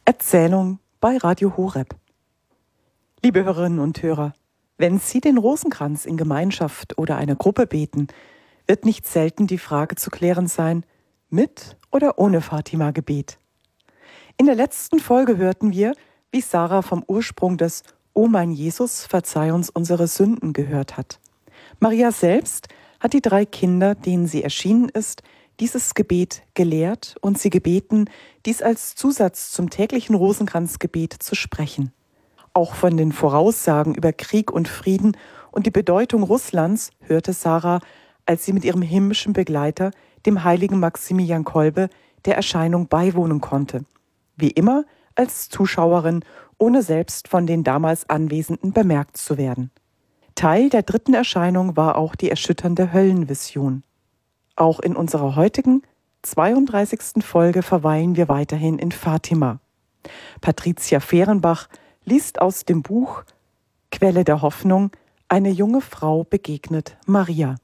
Erzählung bei Radio Horeb. Liebe Hörerinnen und Hörer, wenn Sie den Rosenkranz in Gemeinschaft oder einer Gruppe beten, wird nicht selten die Frage zu klären sein, mit oder ohne Fatima-Gebet. In der letzten Folge hörten wir, wie Sarah vom Ursprung des »O mein Jesus, verzeih uns unsere Sünden« gehört hat. Maria selbst hat die 3 Kinder, denen sie erschienen ist, dieses Gebet gelehrt und sie gebeten, dies als Zusatz zum täglichen Rosenkranzgebet zu sprechen. Auch von den Voraussagen über Krieg und Frieden und die Bedeutung Russlands hörte Sarah, als sie mit ihrem himmlischen Begleiter, dem heiligen Maximilian Kolbe, der Erscheinung beiwohnen konnte. Wie immer als Zuschauerin, ohne selbst von den damals Anwesenden bemerkt zu werden. Teil der 3. Erscheinung war auch die erschütternde Höllenvision. Auch in unserer heutigen 32. Folge verweilen wir weiterhin in Fatima. Patricia Fehrenbach liest aus dem Buch Quelle der Hoffnung, eine junge Frau begegnet Maria.